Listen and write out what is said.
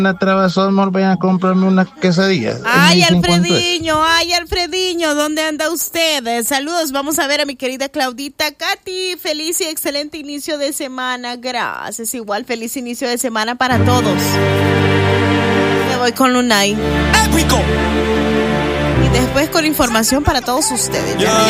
Una trabazón, mejor vayan a comprarme unas quesadillas. Ay, Alfredinho, ¿dónde anda usted? Saludos, vamos a ver a mi querida Claudita. Katy, feliz y excelente inicio de semana. Gracias, igual feliz inicio de semana para todos. Me voy con Lunay. ¡Épico! Y después con información para todos ustedes.